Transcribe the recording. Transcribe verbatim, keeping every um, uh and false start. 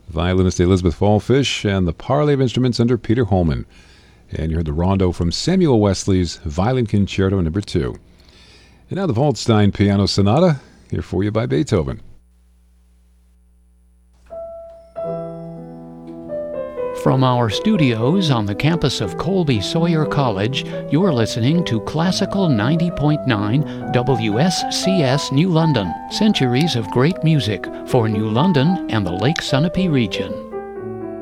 violinist Elizabeth Fallfish, and the parley of instruments under Peter Holman. And you heard the rondo from Samuel Wesley's Violin Concerto number two. And now the Waldstein Piano Sonata, here for you by Beethoven. From our studios on the campus of Colby Sawyer College, you're listening to Classical ninety point nine W S C S New London, centuries of great music for New London and the Lake Sunapee region.